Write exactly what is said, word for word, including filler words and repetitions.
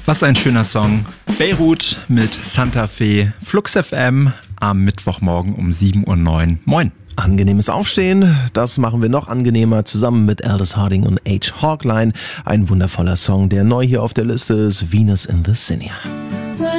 Was ein schöner Song. Beirut mit Santa Fe, Flux F M am Mittwochmorgen um sieben Uhr neun. Moin. Angenehmes Aufstehen, das machen wir noch angenehmer zusammen mit Aldous Harding und H. Hawkline. Ein wundervoller Song, der neu hier auf der Liste ist, Venus in the Sinja.